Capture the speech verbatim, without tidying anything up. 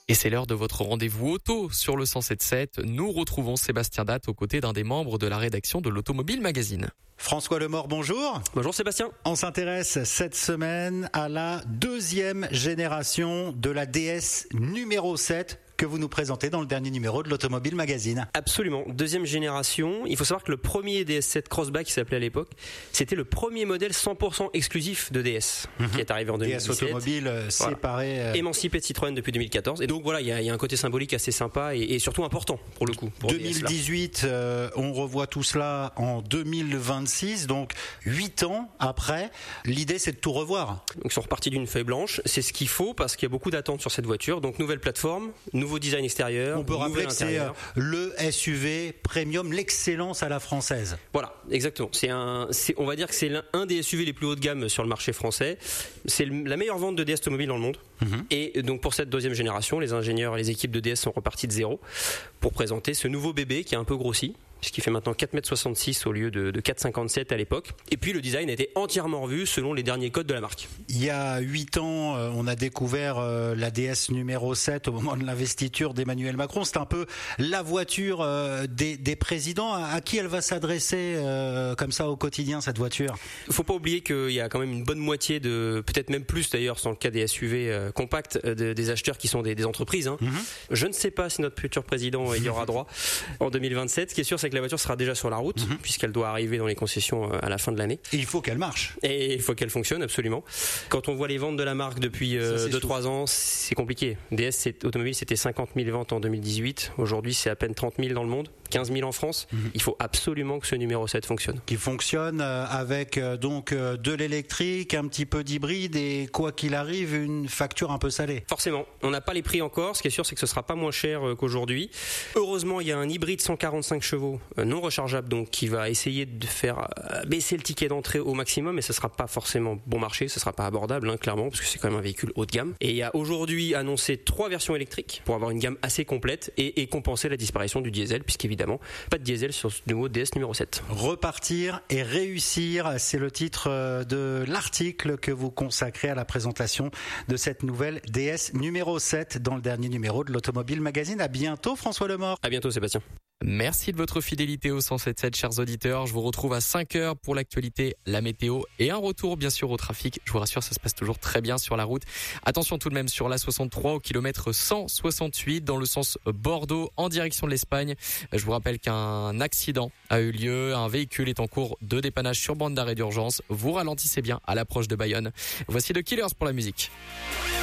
Et c'est l'heure de votre rendez-vous auto sur le cent sept sept. Nous retrouvons Sébastien Datte aux côtés d'un des membres de la rédaction de l'Automobile Magazine. François Lemort, bonjour. Bonjour Sébastien. On s'intéresse cette semaine à la deuxième génération de la D S numéro sept que vous nous présentez dans le dernier numéro de l'Automobile Magazine. Absolument, deuxième génération. Il faut savoir que le premier D S sept Crossback, qui s'appelait à l'époque, c'était le premier modèle cent pour cent exclusif de D S, mmh. qui est arrivé en deux mille dix-sept. D S automobile euh, voilà. séparé. Euh... Émancipé de Citroën depuis deux mille quatorze. Et donc voilà, il y, y a un côté symbolique assez sympa et, et surtout important pour le coup. Pour deux mille dix-huit, euh, on revoit tout cela en deux mille vingt-six, donc huit ans après. L'idée, c'est de tout revoir. Donc ils sont repartis d'une feuille blanche. C'est ce qu'il faut parce qu'il y a beaucoup d'attentes sur cette voiture. Donc nouvelle plateforme, nouveau design extérieur. On peut rappeler que c'est le S U V premium, l'excellence à la française. Voilà, exactement. C'est un, c'est, on va dire que c'est l'un un des S U V les plus haut de gamme sur le marché français. C'est la meilleure vente de D S automobile dans le monde. Mm-hmm. Et donc pour cette deuxième génération, les ingénieurs et les équipes de D S sont repartis de zéro pour présenter ce nouveau bébé qui a un peu grossi, puisqu'il fait maintenant quatre mètres soixante-six au lieu de, de quatre mètres cinquante-sept à l'époque. Et puis le design a été entièrement revu selon les derniers codes de la marque. Il y a huit ans, on a découvert la D S numéro sept au moment de l'investiture d'Emmanuel Macron. C'est un peu la voiture des, des présidents. À qui elle va s'adresser comme ça au quotidien, cette voiture ? Il ne faut pas oublier qu'il y a quand même une bonne moitié de, peut-être même plus d'ailleurs, dans le cas des S U V compacts, de, des acheteurs qui sont des, des entreprises. Hein. Mm-hmm. Je ne sais pas si notre futur président y aura droit en deux mille vingt-sept. Ce qui est sûr, c'est que la voiture sera déjà sur la route, mmh. puisqu'elle doit arriver dans les concessions à la fin de l'année. Et il faut qu'elle marche. Et il faut qu'elle fonctionne, absolument. Quand on voit les ventes de la marque depuis euh, deux trois ans, c'est compliqué. D S c'est, automobile, c'était cinquante mille ventes en deux mille dix-huit. Aujourd'hui, c'est à peine trente mille dans le monde, quinze mille en France. Mmh. Il faut absolument que ce numéro sept fonctionne. Qui fonctionne avec donc de l'électrique, un petit peu d'hybride et quoi qu'il arrive, une facture un peu salée. Forcément. On n'a pas les prix encore. Ce qui est sûr, c'est que ce sera pas moins cher qu'aujourd'hui. Heureusement, il y a un hybride cent quarante-cinq chevaux non rechargeable, donc qui va essayer de faire baisser le ticket d'entrée au maximum, mais ce sera pas forcément bon marché, ce sera pas abordable, hein, clairement, parce que c'est quand même un véhicule haut de gamme. Et il y a aujourd'hui annoncé trois versions électriques pour avoir une gamme assez complète et, et compenser la disparition du diesel, puisqu'évidemment pas de diesel sur ce nouveau D S numéro sept. Repartir et réussir, c'est le titre de l'article que vous consacrez à la présentation de cette nouvelle D S numéro sept dans le dernier numéro de l'Automobile Magazine. À bientôt François Lemort. À bientôt Sébastien. Merci de votre fidélité au cent sept sept, chers auditeurs. Je vous retrouve à cinq heures pour l'actualité, la météo et un retour bien sûr au trafic. Je vous rassure, ça se passe toujours très bien sur la route. Attention tout de même sur l'A soixante-trois au kilomètre cent soixante-huit dans le sens Bordeaux en direction de l'Espagne. Je vous rappelle qu'un accident a eu lieu. Un véhicule est en cours de dépannage sur bande d'arrêt d'urgence. Vous ralentissez bien à l'approche de Bayonne. Voici The Killers pour la musique.